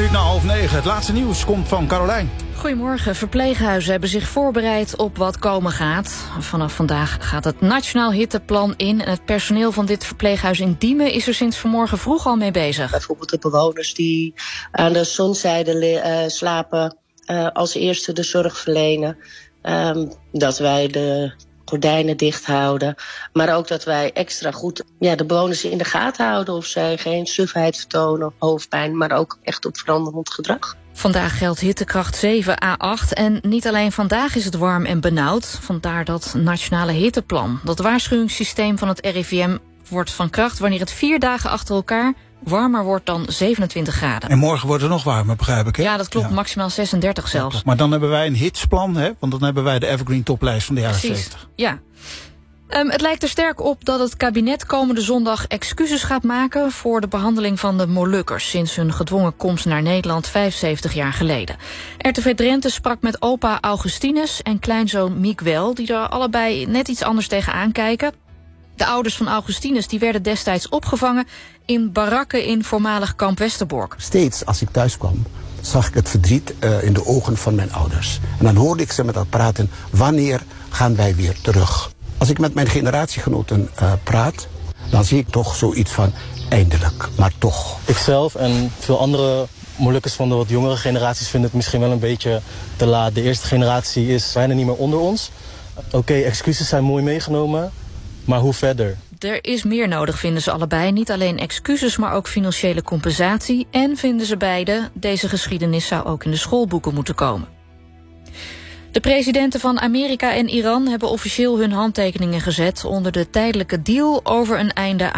9:08. Het laatste nieuws komt van Carolijn. Goedemorgen. Verpleeghuizen hebben zich voorbereid op wat komen gaat. Vanaf vandaag gaat het Nationaal Hitteplan in. En het personeel van dit verpleeghuis in Diemen is er sinds vanmorgen vroeg al mee bezig. Bijvoorbeeld de bewoners die aan de zonzijde slapen, als eerste de zorg verlenen. Dat wij de gordijnen dicht houden. Maar ook dat wij extra goed de bewoners in de gaten houden of zij geen sufheid vertonen of hoofdpijn, maar ook echt op veranderend gedrag. Vandaag geldt hittekracht 7 à8 en niet alleen vandaag is het warm en benauwd. Vandaar dat Nationale Hitteplan. Dat waarschuwingssysteem van het RIVM wordt van kracht wanneer het 4 dagen achter elkaar warmer wordt dan 27 graden. En morgen wordt het nog warmer, begrijp ik, hè? Ja, dat klopt. Ja. Maximaal 36 zelfs. Maar dan hebben wij een hitsplan, hè? Want dan hebben wij de Evergreen toplijst van de jaren 70. Ja. Het lijkt er sterk op dat het kabinet komende zondag excuses gaat maken voor de behandeling van de Molukkers sinds hun gedwongen komst naar Nederland 75 jaar geleden. RTV Drenthe sprak met opa Augustinus en kleinzoon Miguel, die er allebei net iets anders tegenaan kijken. De ouders van Augustinus die werden destijds opgevangen in barakken in voormalig kamp Westerbork. Steeds als ik thuis kwam, zag ik het verdriet in de ogen van mijn ouders. En dan hoorde ik ze met elkaar praten, wanneer gaan wij weer terug? Als ik met mijn generatiegenoten praat, dan zie ik toch zoiets van eindelijk, maar toch. Ikzelf en veel andere Molukkers van de wat jongere generaties vinden het misschien wel een beetje te laat. De eerste generatie is bijna niet meer onder ons. Oké, excuses zijn mooi meegenomen, maar hoe verder? Er is meer nodig, vinden ze allebei. Niet alleen excuses, maar ook financiële compensatie. En vinden ze beide, deze geschiedenis zou ook in de schoolboeken moeten komen. De presidenten van Amerika en Iran hebben officieel hun handtekeningen gezet onder de tijdelijke deal over een einde